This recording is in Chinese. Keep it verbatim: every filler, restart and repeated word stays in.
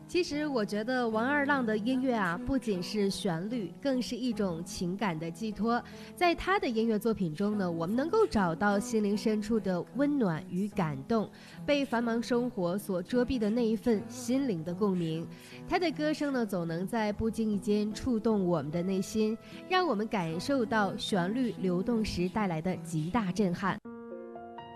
其实我觉得王二浪的音乐啊，不仅是旋律，更是一种情感的寄托。在他的音乐作品中呢，我们能够找到心灵深处的温暖与感动，被繁忙生活所遮蔽的那一份心灵的共鸣。他的歌声呢，总能在不经意间触动我们的内心，让我们感受到旋律流动时带来的极大震撼。